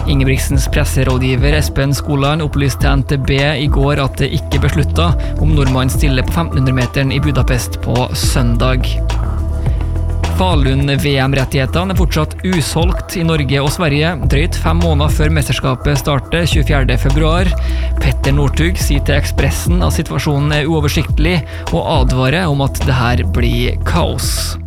Ingebrigtsens presserådgiver Espen Skoland opplyste til NTB i går at det ikke ble besluttet om nordmannen stiller på 1500-meteren i Budapest på søndag. Falun-VM-rettighetene fortsatt usolgt i Norge og Sverige, drøyt 5 måneder før mesterskapet starter 24. februar. Petter Northug sier til Ekspressen at situasjonen uoversiktlig og advarer om at det her blir kaos.